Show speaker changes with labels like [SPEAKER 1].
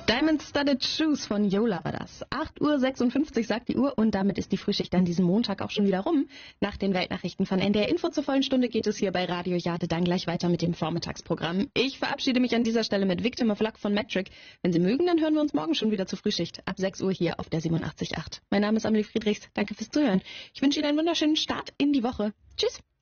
[SPEAKER 1] Diamond Studded Shoes von Yola war das. 8:56 Uhr sagt die Uhr und damit ist die Frühschicht an diesem Montag auch schon wieder rum. Nach den Weltnachrichten von NDR Info zur vollen Stunde geht es hier bei Radio Jade dann gleich weiter mit dem Vormittagsprogramm. Ich verabschiede mich an dieser Stelle mit Victim of Luck von Metric. Wenn Sie mögen, dann hören wir uns morgen schon wieder zur Frühschicht ab 6 Uhr hier auf der 87.8. Mein Name ist Amelie Friedrichs. Danke fürs Zuhören. Ich wünsche Ihnen einen wunderschönen Start in die Woche. Tschüss.